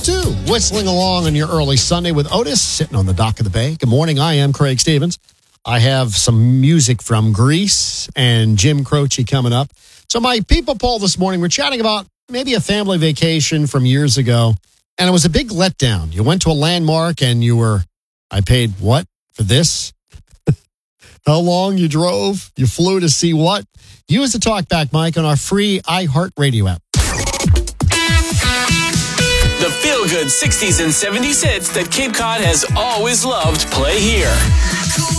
too, whistling along on your early Sunday with Otis, sitting on the dock of the bay. Good morning. I am Craig Stevens. I have some music from Grease and Jim Croce coming up. So my people poll this morning, we're chatting about maybe a family vacation from years ago, and it was a big letdown. You went to a landmark and I paid what for this? How long you drove? You flew to see what? Use the TalkBack mic on our free iHeartRadio app. The feel-good 60s and 70s hits that Cape Cod has always loved play here.